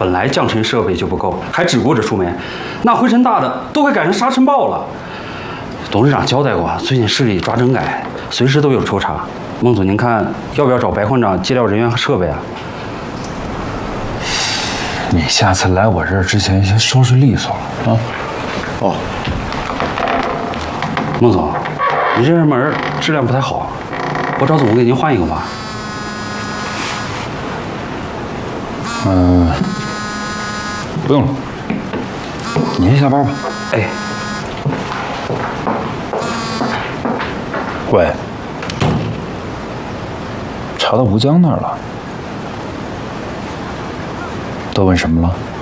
本来降尘设备就不够，还只顾着出煤，那灰尘大的都快赶上沙尘暴了。董事长交代过，最近市里抓整改，随时都有抽查。孟总，您看要不要找白矿长借调人员和设备啊？ 你下次来我这儿之前先收拾利索了啊。 哦，孟总，你这门质量不太好，我找总工给您换一个吧。 不用了，你先下班吧。 哎， 喂，查到吴江那儿了，都问什么了？